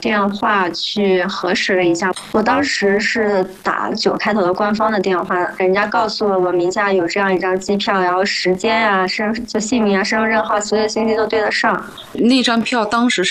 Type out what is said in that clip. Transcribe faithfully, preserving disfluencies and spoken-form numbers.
电话去核实了一下，我当时是打九开头的官方的电话，人家告诉了我名下有这样一张机票，然后时间啊、身就姓名啊、身份证号，所有信息都对得上。 那张票当时